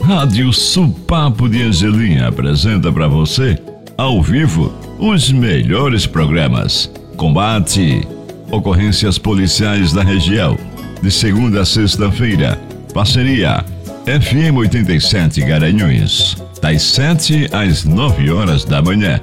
Rádio Supapo de Angelim apresenta para você, ao vivo, os melhores programas. Combate, ocorrências policiais da região, de segunda a sexta-feira. Parceria FM 87 Garanhuns, das 7 às 9 horas da manhã.